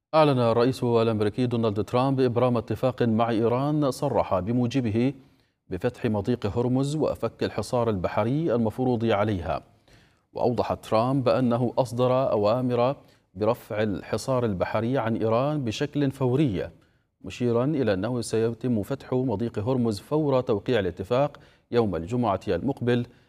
أعلن الرئيس الأمريكي دونالد ترامب إبرام اتفاق مع إيران صرح بموجبه بفتح مضيق هرمز وفك الحصار البحري المفروض عليها. وأوضح ترامب أنه أصدر أوامر برفع الحصار البحري عن إيران بشكل فوري، مشيرا إلى أنه سيتم فتح مضيق هرمز فور توقيع الاتفاق يوم الجمعة المقبل،